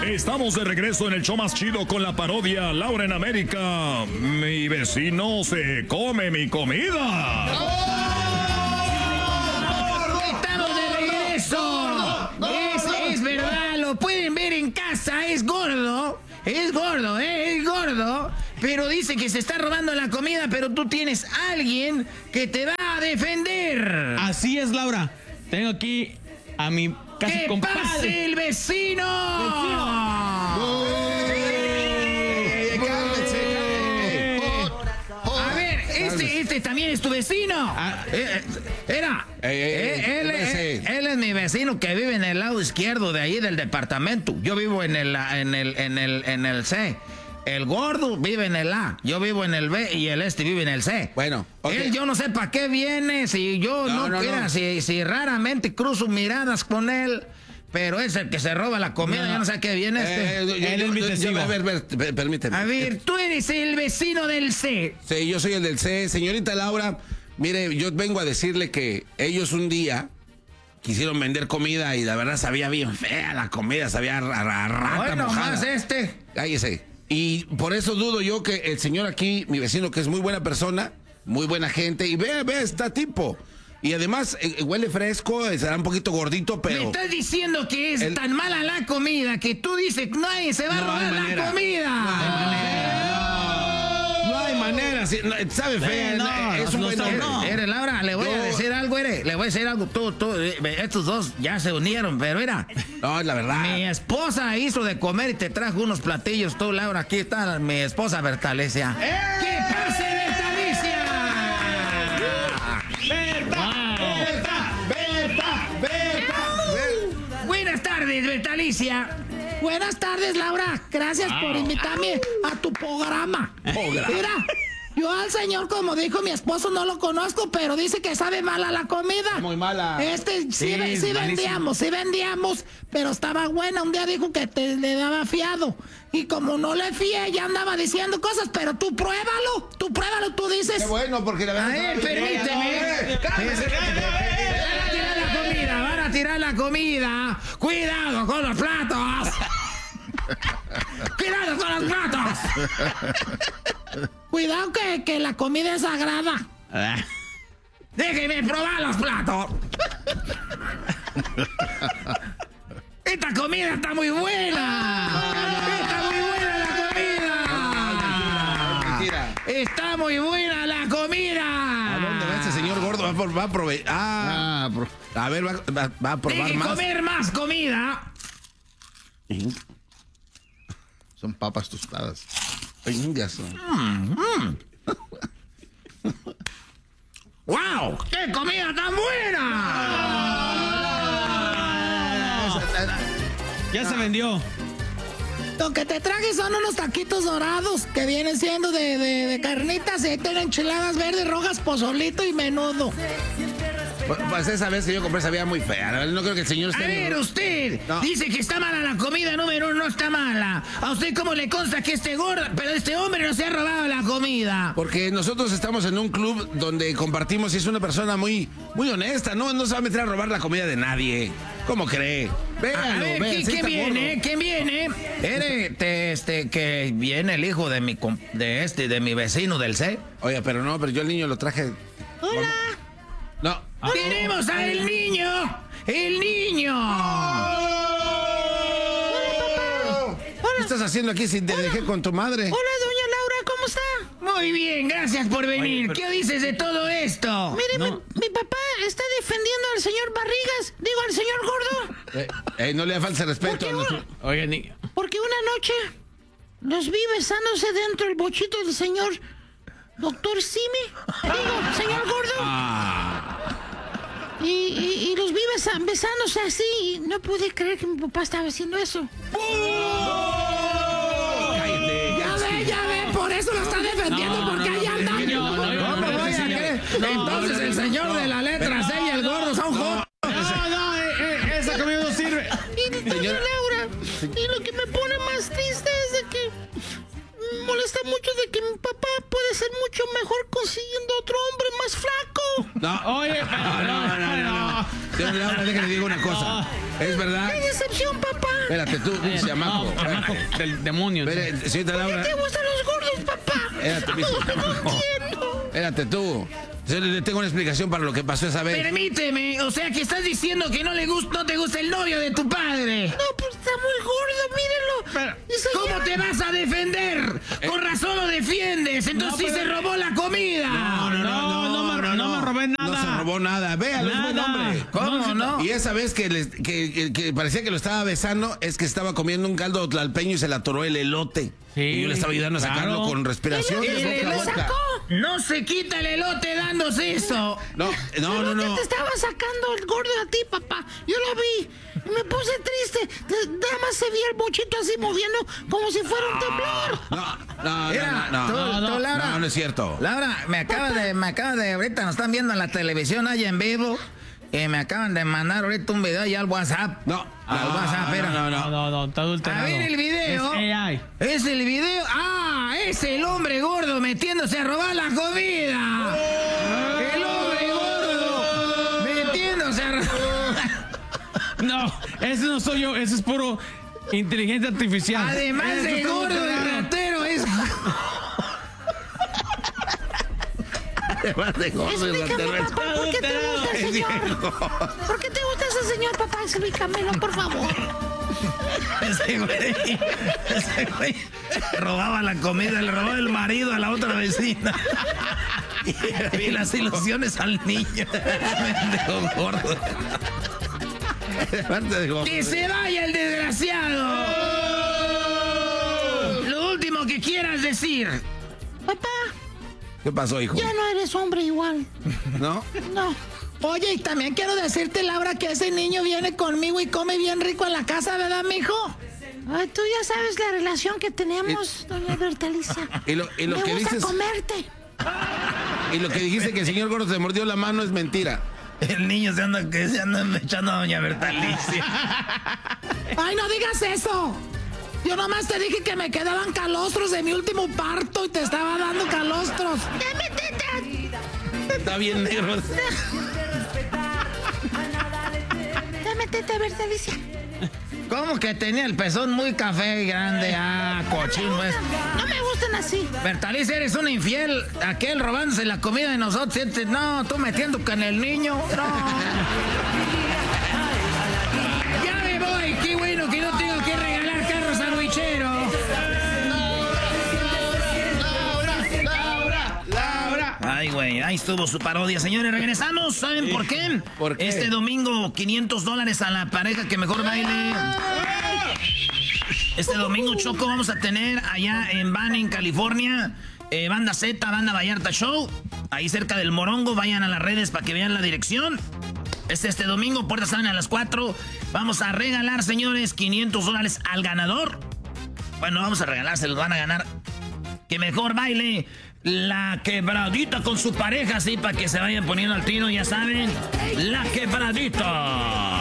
Estamos de regreso en el show más chido con la parodia Laura en América. Mi vecino se come mi comida. ¡Estamos de regreso! Es verdad, lo pueden ver en casa, es gordo. Es gordo, es gordo. Pero dice que se está robando la comida, pero tú tienes a alguien que te va a defender. Así es, Laura. Tengo aquí a mi casi ¡Que compadre. pase el vecino! A ver, este también es tu vecino. Él es mi vecino que vive en el lado izquierdo de ahí del departamento. Yo vivo en el C. El gordo vive en el A, yo vivo en el B y el vive en el C. Bueno, okay. Él, yo no sé para qué viene, si yo no. Si raramente cruzo miradas con él, pero es el que se roba la comida, yo no sé a qué viene Él es mi testigo. A ver, permíteme. A ver, tú eres el vecino del C. Sí, yo soy el del C. Señorita Laura, mire, yo vengo a decirle que ellos un día quisieron vender comida y la verdad sabía bien fea la comida, sabía a rata Bueno, mojada. más Cállese. Y por eso dudo yo que el señor aquí, mi vecino, que es muy buena persona, muy buena gente, y ve, está tipo. Y además huele fresco, será un poquito gordito, pero... Me estás diciendo que es tan mala la comida que tú dices que nadie se va a robar la comida. No hay manera. Sabe fea. Eres Laura, le voy a decir algo, le voy a decir algo. Tú, estos dos ya se unieron, pero mira. No, es la verdad. Mi esposa hizo de comer y te trajo unos platillos. Tú, Laura, aquí está mi esposa Bertalecia. ¡Que pase, Bertalecia! Buenas tardes, Bertalicia. Buenas tardes, Laura. Gracias por invitarme a tu programa. Mira, yo al señor, como dijo mi esposo, no lo conozco, pero dice que sabe mala la comida. Muy mala. Sí vendíamos, pero estaba buena. Un día dijo que le daba fiado. Y como no le fié, ya andaba diciendo cosas, pero tú pruébalo, tú dices. Qué bueno, porque la verdad... A ver, permíteme. Van a tirar la comida. Cuidado con los platos. Cuidado con los platos. Cuidado que la comida es sagrada. Déjeme probar los platos. Esta comida está muy buena. Está muy buena la comida. Mentira. Está muy buena la comida. ¿A dónde va este señor gordo? Va a proveer. A ver, va a probar Deje más. comer más comida. Son papas tostadas. Indias. ¡Wow! ¡Qué comida tan buena! Ya se vendió. Lo que te traje son unos taquitos dorados que vienen siendo de carnitas y tienen enchiladas verdes, rojas, pozolito y menudo. Pues esa vez que yo compré sabía muy fea. La verdad, no creo que el señor esté... A ver, usted dice que está mala la comida, número uno, no está mala. ¿A usted cómo le consta que pero este hombre no se ha robado la comida? Porque nosotros estamos en un club donde compartimos y es una persona muy honesta. No se va a meter a robar la comida de nadie. ¿Cómo cree? Véanlo, A ver, ¿quién viene? ¿Quién viene? Que viene el hijo de mi vecino del C. Oye, pero yo el niño lo traje... Hola. No. ¡Tenemos a el niño! ¡El niño! ¿Qué estás haciendo aquí si te dejé con tu madre? Hola, doña Laura, ¿cómo está? Muy bien, gracias por venir. ¿Qué dices de todo esto? Mire, mi papá está defendiendo al señor Barrigas, digo, al señor Gordo. No le falta respeto. Oigan, ni... Porque una noche los vi besándose dentro del bochito del señor Doctor Simi. Digo, señor Gordo. Y los vi besándose así y no pude creer que mi papá estaba haciendo eso. Ya ve, por eso lo está defendiendo, porque ahí anda. Entonces el señor de la letra C y el gordo son jóvenes. Esa comida no sirve. Y doña Laura, y lo que me pone más triste es de que me molesta mucho de que mi papá puede ser mucho mejor consiguiendo otro hombre más flaco. No, Oye, no. Señor Laura, déjale digo una cosa. Es verdad. ¡Qué decepción, papá! Espérate, tú, chamaco. Chamaco del demonio. Señorita ¿Por Laura. qué te gustan los gordos, papá? Espérate, No entiendo. Espérate tú. Yo le tengo una explicación para lo que pasó esa vez. Permíteme, o sea que estás diciendo que no te gusta el novio de tu padre. No, pues está muy gordo, mírenlo. ¿Cómo te vas a defender? Con razón lo defiendes. Entonces sí se robó la comida. No me robé nada. No se robó nada. Véalo, es buen hombre. ¿Cómo no? Y esa vez que parecía que lo estaba besando, es que estaba comiendo un caldo tlalpeño y se le atoró el elote. Sí, y yo le estaba ayudando a sacarlo con respiración. ¿Lo sacó? No se quita el elote dándose eso. No. Te estaba sacando el gordo a ti, papá. Yo lo vi. Me puse triste. Nada más se veía el bochito así moviendo como si fuera un temblor. Tú, Laura. No es cierto. Laura, me acaba de, ahorita nos están viendo en la televisión allá en vivo. Me acaban de mandar ahorita un video ya al WhatsApp. No, está adulterado. A ver el video. Es AI. Es el video. Es el hombre gordo metiéndose a robar la comida. El hombre gordo metiéndose a robar. No, ese no soy yo, ese es puro inteligencia artificial. Además de gordo y ratero, es. Explícame, papá, ¿por qué te gusta el señor? ¿Por qué te gusta ese señor, papá? Explícamelo, por favor. Ese güey robaba la comida, le robaba el marido a la otra vecina. Y las ilusiones al niño. Mendigo gordo. ¡Que se vaya el desgraciado! Lo último que quieras decir. Papá. ¿Qué pasó, hijo? Ya no eres hombre igual. ¿No? No. Oye, y también quiero decirte, Laura, que ese niño viene conmigo y come bien rico en la casa, ¿verdad, mijo? Ay, tú ya sabes la relación que tenemos, doña Bertalicia. Y lo Me que gusta dices. comerte. Y lo que dijiste que el señor gordo se mordió la mano es mentira. El niño se anda echando a doña Bertalicia. Ay, no digas eso. Yo nomás te dije que me quedaban calostros de mi último parto y te estaba dando calostros. Está bien negro. Métete, Bertalicia. ¿Cómo que tenía el pezón muy café y grande? Cochino. No me gustan así. Bertalicia, eres una infiel. Aquel robándose la comida de nosotros. No, tú metiendo con el niño. No. Ya me voy. Qué bueno que no tengo que regalar carros sandwicheros. Laura. Ay, güey, ahí estuvo su parodia. Señores, regresamos. ¿Saben por qué? ¿Por qué? Este domingo, $500 a la pareja que mejor baile. Este domingo, Choco, vamos a tener allá en Banning, California, Banda Z, Banda Vallarta Show. Ahí cerca del Morongo. Vayan a las redes para que vean la dirección. Este domingo, puertas salen a las 4. Vamos a regalar, señores, $500 al ganador. Bueno, vamos a regalar, se los van a ganar. Que mejor baile la quebradita con su pareja, así para que se vayan poniendo al tiro, ya saben. La quebradita.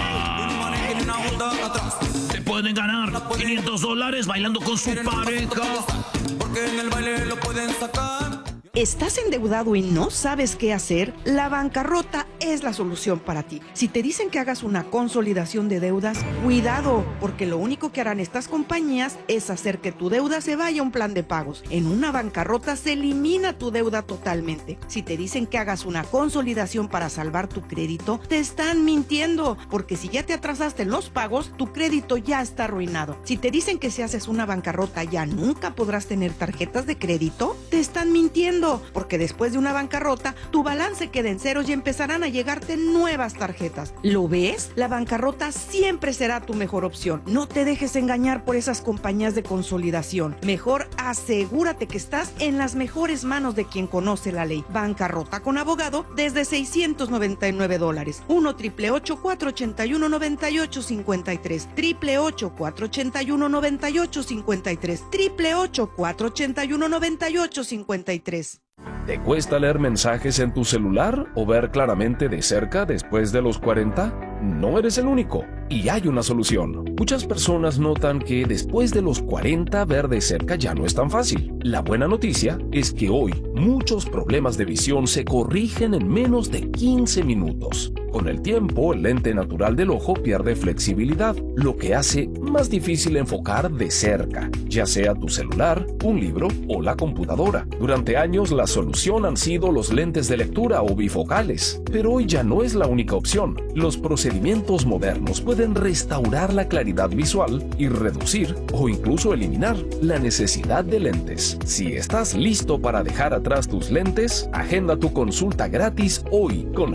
Se pueden ganar $500 bailando con su pareja. Porque en el baile lo pueden sacar. ¿Estás endeudado y no sabes qué hacer? La bancarrota es la solución para ti. Si te dicen que hagas una consolidación de deudas, cuidado, porque lo único que harán estas compañías es hacer que tu deuda se vaya a un plan de pagos. En una bancarrota se elimina tu deuda totalmente. Si te dicen que hagas una consolidación para salvar tu crédito, te están mintiendo, porque si ya te atrasaste en los pagos, tu crédito ya está arruinado. Si te dicen que si haces una bancarrota ya nunca podrás tener tarjetas de crédito, te están mintiendo. Porque después de una bancarrota, tu balance queda en ceros y empezarán a llegarte nuevas tarjetas. ¿Lo ves? La bancarrota siempre será tu mejor opción. No te dejes engañar por esas compañías de consolidación. Mejor asegúrate que estás en las mejores manos de quien conoce la ley. Bancarrota con abogado desde $699. 1-888-481-9853. 888-481-9853. 888-481-9853. ¿Te cuesta leer mensajes en tu celular o ver claramente de cerca después de los 40? No eres el único, y hay una solución. Muchas personas notan que después de los 40 ver de cerca ya no es tan fácil. La buena noticia es que hoy muchos problemas de visión se corrigen en menos de 15 minutos. Con el tiempo, el lente natural del ojo pierde flexibilidad, lo que hace más difícil enfocar de cerca, ya sea tu celular, un libro o la computadora. Durante años, la solución han sido los lentes de lectura o bifocales, pero hoy ya no es la única opción. Los procedimientos modernos pueden restaurar la claridad visual y reducir o incluso eliminar la necesidad de lentes. Si estás listo para dejar atrás tus lentes, agenda tu consulta gratis hoy con